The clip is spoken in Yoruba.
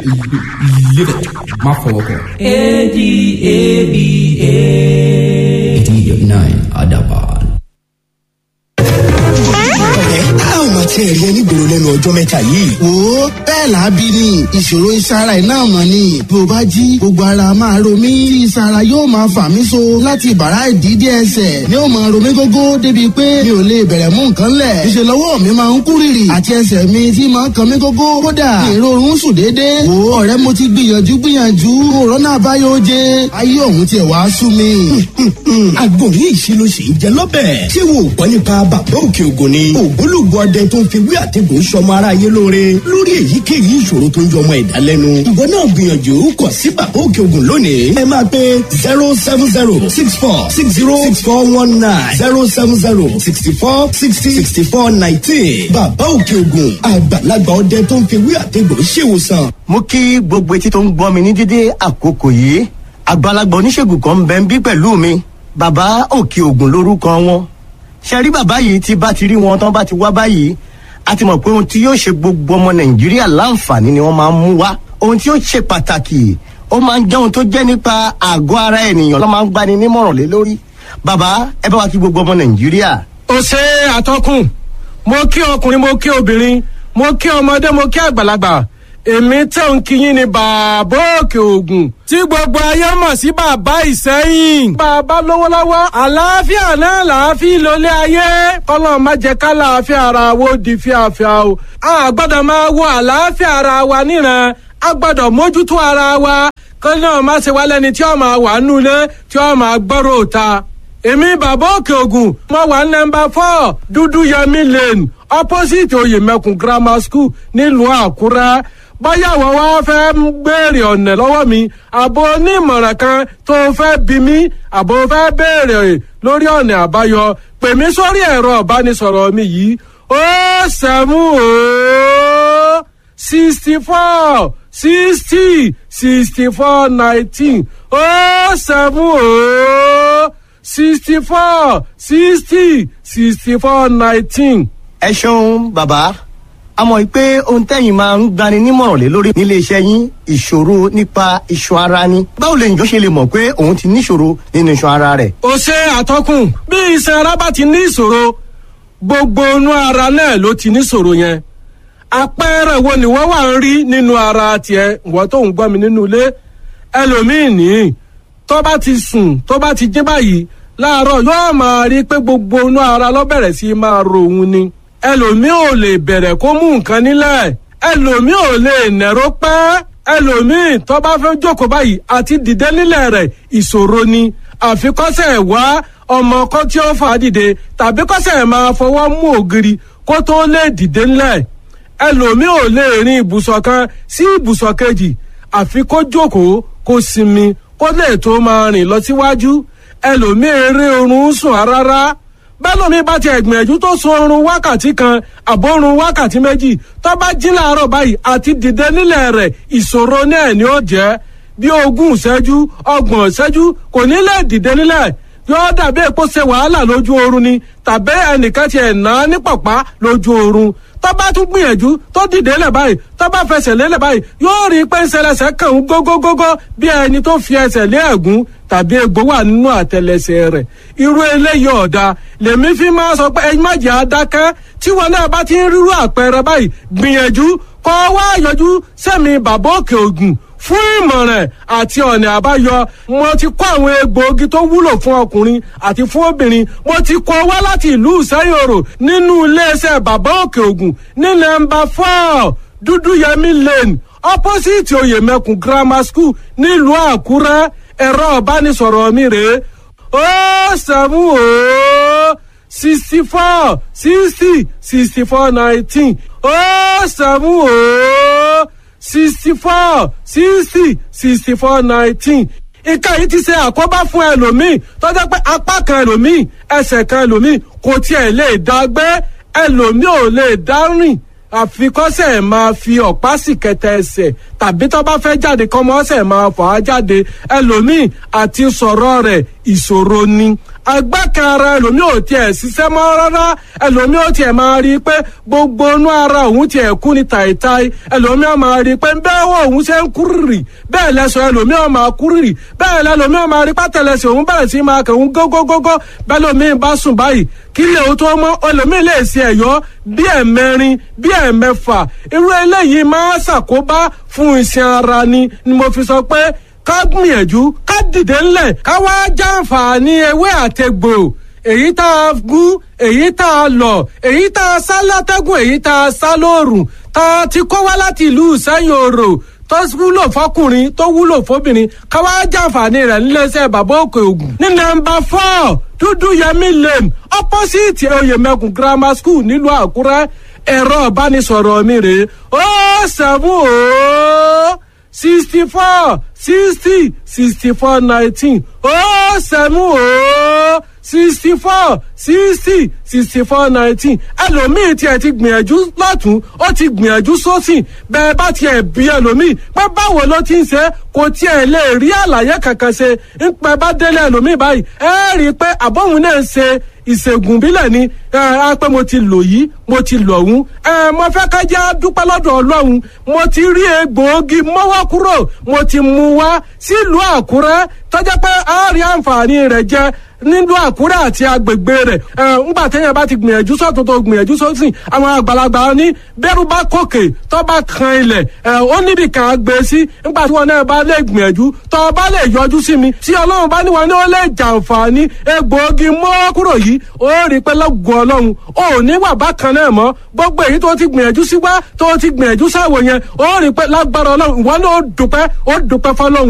Live it. Má fọwọ́ kàn. ADABA. 89 Adaban. Tí ẹ̀rí ẹni gbòòrò lẹ́nu ọjọ́ mẹ́ta yìí. Wo bẹ́ẹ̀ làábí ni ìṣòro ìsara iná mọ̀ ni. Bí o bá jí gbogbo ara máa ro mí. Tí ìsara yóò máa fà mí so láti bàrá ìdídé ẹsẹ̀. Ni ó máa ro mí gógó débi pé mi ò lè bẹ̀rẹ̀ mú nǹkan lẹ̀. Ìṣe lọ́wọ́ mi máa ń kú rìrì. Àti ẹsẹ̀ mi tí máa ń kan mí gógó. Kódà èrò oorun sùn déédéé. Wo ọ̀rẹ́ mo ti gbìyànjú. Òrónà àbáyọ oje. Ayé òun tiẹ̀ wá sú mi. Àgbo yìí ṣe ló ṣe ń jẹ lọ́bẹ̀. Ṣé wo gbọ́ nípa bàbá òkè ògùn ni? Ògbólógbò ọdẹ tó ń fi wí àtẹ̀gùn sọmọ aráyé lóore lórí èyíkéyìí ìṣòro tó ń jọ ọmọ ẹ̀dá lẹ́nu. Ìwọ náà gbìyànjú kọ̀ sí bàbá òkè ògùn lónìí. Ẹ máa pe 07064646419 07064606419. Bàbá òkè ògùn àgbàlagbà ọdẹ tó ń fi wí àtẹ̀gùn ṣèwòsàn. Mo kí gbogbo etí tó ń gbọ́ mi ní dédé àkókò yìí. Àgbàlagbà oníṣègùn kan ń bẹ ń bí pẹ̀lú mi. Bàbá òkè ògùn lórúkọ wọn. Ṣé rí bàbá yìí tí bá ti rí wọn tán bá ti wá báyìí, a ti mọ̀ pé ohun tí yóò ṣe gbogbo ọmọ Nàìjíríà láǹfààní ni wọ́n máa ń mú wá. Ohun tí yóò ṣe pàtàkì, ó máa ń jẹ́ ohun tó jẹ́ nípa àgọ́ ara ènìyàn ló máa ń gbani nímọ̀ràn lé lórí. Bàbá, ẹ bá wa kí gbogbo ọmọ Nàìjíríà. Ó ṣe àtọkùn, mo kí ọkùnrin, mo kí obìnrin, mo kí ọmọdé, mo kí àgbàlagbà. Èmi tẹ̀ ń kíyìn ní bàbá òkè ògùn tí gbogbo ayé mọ̀ sí bàbá Ìsẹ́yìn. Bàbá lówó lọ́wọ́, àlàáfíà náà làáfíà lólé ayé. Kọ́lọ́ má jẹ́ ká làáfíà ara wo di fíafíà o. A gbọ́dọ̀ máa wo àlàáfíà ara wa níran. A gbọ́dọ̀ mójútó ara wa. Kọ́lọ́ má ṣe wá lẹ́ni tí ó máa wà nulẹ̀ tí ó máa gbọ́rọ̀ òta. Èmi bàbá òkè ògùn, mo wà nọ́mbà 4 Dúdúyẹmí Lane, opposite Oyèmẹkùn Grammar School nílùú Àkúrẹ́. Báyà wọ́n wá fẹ́ béèrè ọ̀nà lọ́wọ́ mi, àbò onímọ̀ràn kan tó fẹ́ bí mi, àbò fẹ́ béèrè lórí ọ̀nà àbáyọ, pè mí sórí ẹ̀rọ ìbánisọ̀rọ̀ mi yìí, 07064 60 64 19, 07064 60 64 19. Ẹ ṣeun bàbá. A mọ̀ pé ohun tẹ́yìn máa ń gbani nímọ̀ràn lé lórí nílé iṣẹ́ yín ìṣòro nípa iṣan ara ni. Báwo lèyìn tó ṣe lè mọ̀ pé òun ti níṣòro nínú iṣan ara rẹ̀? Ó ṣe àtọkùn, bí iṣan ara bá ti ní ìṣòro, gbogbo inú ara náà ló ti níṣòro yẹn. Àpẹẹrẹ wo ni wọ́n wà ń rí nínú ara tiẹ̀, ìwọ tó ń gbọ́ mi nínú ilé? Ẹlòmíì ní tó bá ti sùn, tó bá ti jí báyìí láàárọ̀ yóò máa rí pé gbogbo inú ara ló bẹ̀rẹ̀ sí máa ro òun ni. Ẹlòmíì ò lè bẹ̀rẹ̀ kó mú nǹkan nílẹ̀, ẹlòmíì ò lè nẹ̀ró pẹ́, ẹlòmíì tó bá fẹ́ jókòó báyìí àti dìde nílẹ̀ rẹ̀ ìṣòro ni. Àfikọ́sẹ̀ wá ọmọ kan tí ó fà á dìde tàbí kọ́sẹ̀ máa fọwọ́ mú ògiri kó tó lè dìde nílẹ̀. Ẹlòmíì ò lè rin ibùsọ̀ kan sí ibùsọ̀ kejì àfi kó jókòó kó sinmi kó lè tó máa rìn lọ síwájú. Ẹlòmíì eré oorun sùn rárá. Bẹ́lómi bá ti ẹ̀gbìyànjú tó sun oorun wákàtí kan àbórun wákàtí méjì tó bá jí láàárọ̀ báyìí àti dìde nílẹ̀ rẹ̀ ìṣòro náà ni ó jẹ́ bí 20 ìṣẹ́jú 30 ìṣẹ́jú kò ní lè dìde nílẹ̀ yóò dàbí èpo ṣe wàhálà lójú oorun ni tàbí ẹnìkan ti ẹ̀ ná ní pọ̀pá lójú oorun tó bá tún gbìyànjú tó dìde lẹ̀ báyìí tó bá fẹsẹ̀ lélẹ̀ báyìí yóò rí pé ńṣẹlẹsẹ̀ kàn ń gógógógó bí ẹni tó fi ẹsẹ̀ lé ẹ̀gún tàbí egbò wà nínú àtẹlẹsẹ̀ rẹ̀ irú eléyìí ọ̀dà lèmi fi máa sọ pé ẹ̀yin má jẹ́ adákẹ́ tí wọn náà bá ti ń rírú àpẹẹrẹ báyìí gbìyànjú kó wá yọjú sẹ́mi bàbá òkè ògùn fún ìmọ̀ràn àti ọ̀nà àbáyọ. Mo ti kó àwọn egbòogi tó wúlò fún ọkùnrin àti fún obìnrin mo ti kó wá láti ìlú Ìsẹ́yòrò nínú iléeṣẹ́ bàbá òkè ògùn ní nọ́mbà 4 Dúdúyẹmí Lane opposite Oyèmẹkùn Grammar School nílùú Àkúrẹ́. Ẹ̀rọ ìbánisọ̀rọ̀ mi rèé 07064 60 64 19, 07064 60 64 19. Nǹkan yìí ti ṣe àkóbá fún ẹlòmíì tó jẹ́ pé apá kan ẹlòmíì ẹsẹ̀ kan ẹlòmíì kò tiẹ̀ lè dá gbé, ẹlòmíì ò lè dá rìn àfikọ́sẹ̀ máa fi ọ̀pá sì kẹtẹ ẹsẹ̀ tàbí tó bá fẹ́ jáde kọ́mọ́sẹ̀ máa fà á jáde ẹlòmíì àti sọ̀rọ̀ rẹ̀ ìṣòro ni. agbákan ara ẹlòmíì ò tiẹ̀ ṣiṣẹ́ mọ́ rárá ẹlòmíì ò tiẹ̀ máa rí i pé gbogbo inú ara òun tiẹ̀ kú ní tàìtàì ẹlòmíì ò máa rí i pé bẹ́ẹ̀ wọ òun ṣe ń kúrìrì bẹ́ẹ̀ lẹ́sọ̀ ẹlòmíì ò máa kúrìrì bẹ́ẹ̀ lẹ́lòmíì ò máa rí pátẹ́lẹsẹ̀ òun bẹ̀rẹ̀ sí máa kẹ̀ òun gógógógó bẹ́ẹ̀ lòmíì bá sùn báyìí kí lè o tó mọ́ ẹlòmíì lè ṣe ẹ̀yọ́ bí ẹ̀mẹrin bí ẹ̀mẹfà irú eléyìí máa ṣàkóbá fún iṣan ara ni mo fi sọ pé ká gbìyànjú ká dìde ńlẹ̀ ká wá jàǹfààní ewé àtegbò èyí tá a gún èyí tá a lọ̀ èyí tá a sá látẹ́gùn èyí tá a sá lóòrùn tá a ti kó wá láti ìlú Ìsẹ́yìn Òrò tó wúlò fọkùnrin tó wúlò fóbìnrin ká wá jàǹfààní rẹ̀ níléeṣẹ́ bàbá Òkè Ògùn ní nọ́mbà 4 Dúdúyẹmí Lane opposite Oyèmẹkùn Grammar School nílùú Àkúrẹ́ ẹ̀rọ ìbánisọ̀rọ̀ mi rèé 070 64 60 64 19 070 64 60 64 19 ẹlòmíì tiẹ̀ ti gbìyànjú lọ́tún ó ti gbìyànjú sósì bẹ́ẹ̀ bá tiẹ̀ bí ẹlòmíì pé báwo ló ti ń ṣe kò tiẹ̀ lè rí àlàyé kankan ṣe ń pẹ́ bá délé ẹlòmíì báyìí ẹ rí i pé àbọ̀hún náà ń ṣe ìṣègùn bílẹ̀ ni ẹ pé mo ti lò yìí mo ti lò ọ̀hún mo fẹ́ ká jẹ́ dúpẹ́ lọ́dọ̀ Ọlọ́run mo ti rí egbòogi mọ́wọ́ kúrò mo ti mú wá sílùú Àkúrẹ́ tọ́jà pé a rí àǹfààní rẹ̀ jẹ nílùú Àkúrẹ́ àti agbègbè rẹ̀ ńgbà téèyàn bá ti gbìyànjú sọ́tún tó gbìyànjú sósìn àwọn àgbàlagbà ní bẹ́rù bá kòkè tó bá kan ilẹ̀ ó níbi kan á gbé sí ńgbà tí wọn náà bá lè gbìyànjú tó bá lè yọjú sí mi tí Ọlọ́run bá ní wọn ní ó lè jàǹfààní egbòogi mọ́ kúrò yìí ó rí i pé lọ́gùn Ọlọ́run ò ní wà bákan náà mọ́ gbogbo èyí tó ti gbìyànjú sí wá tó ti gbìyànjú sáwò yẹn ó rí i pé lágbára Ọlọ́run ìwọ náà ó dúpẹ́ fọlọ́run